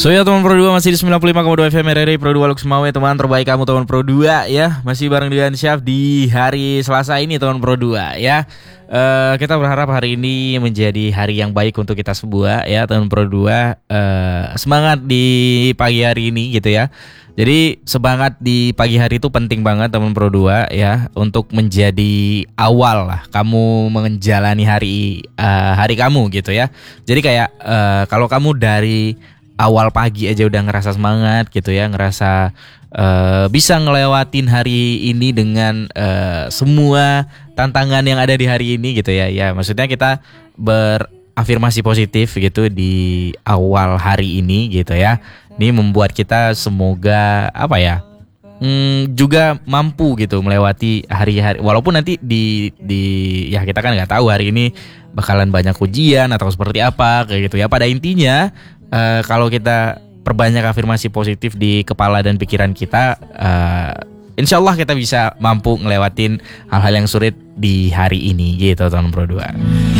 So ya teman Pro 2 masih di 95,2 FM RRI Pro 2 Lux Mawe, teman terbaik kamu teman Pro 2 ya. Masih bareng dengan Syaf di hari Selasa ini teman Pro 2 ya. Kita berharap hari ini menjadi hari yang baik untuk kita semua ya teman Pro 2. Semangat di pagi hari ini gitu ya. Jadi semangat di pagi hari itu penting banget teman Pro 2 ya, untuk menjadi awal lah kamu menjalani hari kamu gitu ya. Jadi kayak kalau kamu dari awal pagi aja udah ngerasa semangat gitu ya, ngerasa bisa ngelewatin hari ini dengan semua tantangan yang ada di hari ini gitu ya. Ya maksudnya kita berafirmasi positif gitu di awal hari ini gitu ya. Ini membuat kita semoga juga mampu gitu melewati hari-hari, walaupun nanti di ya kita kan nggak tahu hari ini bakalan banyak ujian atau seperti apa kayak gitu ya. Pada intinya kalau kita perbanyak afirmasi positif di kepala dan pikiran kita, insya Allah kita bisa mampu ngelewatin hal-hal yang sulit di hari ini gitu teman Pro 2.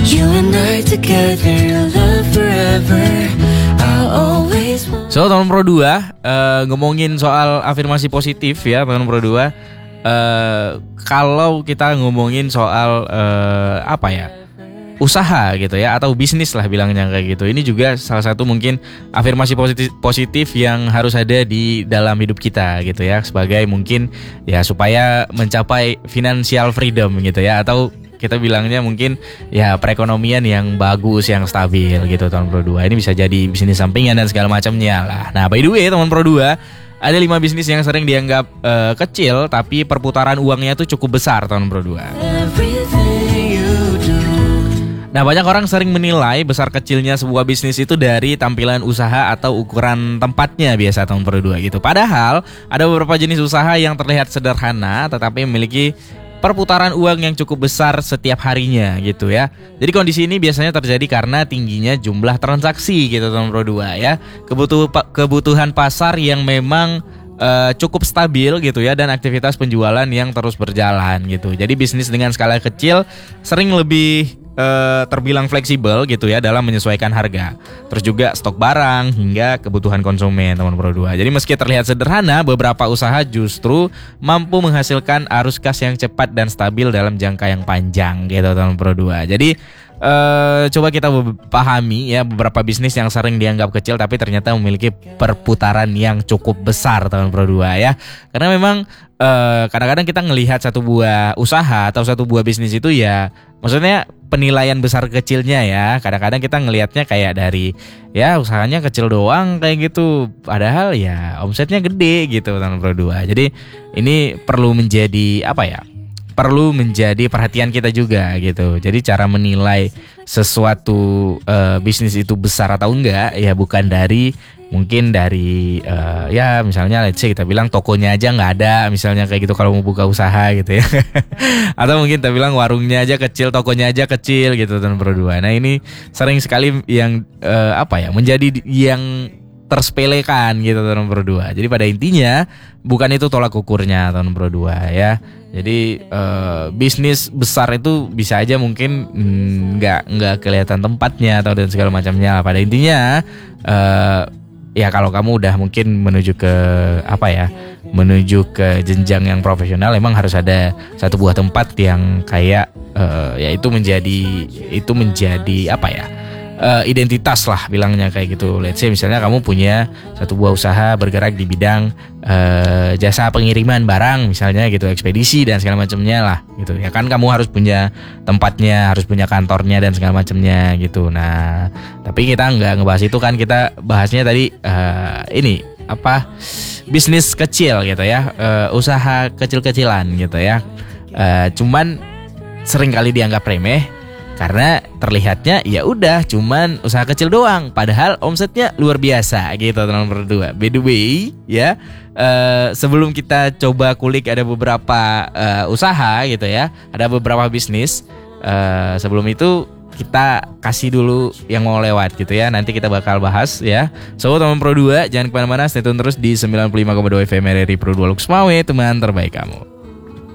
So teman Pro 2, ngomongin soal afirmasi positif ya teman Pro 2. Kalau kita ngomongin soal usaha gitu ya, atau bisnis lah bilangnya kayak gitu. Ini juga salah satu mungkin afirmasi positif yang harus ada di dalam hidup kita gitu ya, sebagai mungkin ya supaya mencapai financial freedom gitu ya, atau kita bilangnya mungkin ya perekonomian yang bagus, yang stabil gitu teman Pro 2. Ini bisa jadi bisnis sampingan dan segala macamnya lah. Nah by the way teman Pro 2, ada 5 bisnis yang sering dianggap kecil tapi perputaran uangnya tuh cukup besar teman Pro 2. Nah banyak orang sering menilai besar kecilnya sebuah bisnis itu dari tampilan usaha atau ukuran tempatnya biasa teman Pro 2 gitu. Padahal ada beberapa jenis usaha yang terlihat sederhana tetapi memiliki perputaran uang yang cukup besar setiap harinya gitu ya. Jadi kondisi ini biasanya terjadi karena tingginya jumlah transaksi gitu teman Pro 2 ya. Kebutuhan pasar yang memang cukup stabil gitu ya, dan aktivitas penjualan yang terus berjalan gitu. Jadi bisnis dengan skala kecil sering lebih terbilang fleksibel gitu ya dalam menyesuaikan harga, terus juga stok barang hingga kebutuhan konsumen teman Pro 2. Jadi meski terlihat sederhana, beberapa usaha justru mampu menghasilkan arus kas yang cepat dan stabil dalam jangka yang panjang gitu teman Pro 2. Jadi coba kita pahami ya beberapa bisnis yang sering dianggap kecil tapi ternyata memiliki perputaran yang cukup besar teman Pro 2 ya. Karena memang kadang-kadang kita ngelihat satu buah usaha atau satu buah bisnis itu ya, maksudnya penilaian besar kecilnya ya, kadang-kadang kita ngelihatnya kayak dari ya usahanya kecil doang kayak gitu, padahal ya omsetnya gede gitu teman Pro 2. Jadi ini perlu menjadi perlu menjadi perhatian kita juga gitu. Jadi cara menilai sesuatu bisnis itu besar atau enggak ya bukan dari ya misalnya let's say kita bilang tokonya aja nggak ada misalnya kayak gitu kalau mau buka usaha gitu ya. Atau mungkin kita bilang warungnya aja kecil, tokonya aja kecil gitu teman Pro 2. Nah ini sering sekali yang menjadi yang tersepelekan gitu teman Pro 2. Jadi pada intinya bukan itu tolak ukurnya teman Pro 2 ya. Jadi bisnis besar itu bisa aja mungkin nggak kelihatan tempatnya atau dan segala macamnya. Pada intinya ya kalau kamu udah mungkin menuju ke jenjang yang profesional, emang harus ada satu buah tempat yang kayak ya itu menjadi identitas lah bilangnya kayak gitu. Let's say misalnya kamu punya satu buah usaha bergerak di bidang jasa pengiriman barang misalnya gitu, ekspedisi dan segala macamnya lah gitu. Ya kan kamu harus punya tempatnya, harus punya kantornya dan segala macamnya gitu. Nah, tapi kita nggak ngebahas itu kan, kita bahasnya tadi bisnis kecil gitu ya, usaha kecil-kecilan gitu ya. Cuman sering kali dianggap remeh karena terlihatnya ya udah cuman usaha kecil doang, padahal omsetnya luar biasa gitu teman Pro 2. By the way ya, sebelum kita coba kulik ada beberapa usaha gitu ya, ada beberapa bisnis, sebelum itu kita kasih dulu yang mau lewat gitu ya. Nanti kita bakal bahas ya. So teman Pro 2 jangan kemana-mana, stay tune terus di 95,2 FM RRI Pro 2 Lux Mawe, teman terbaik kamu.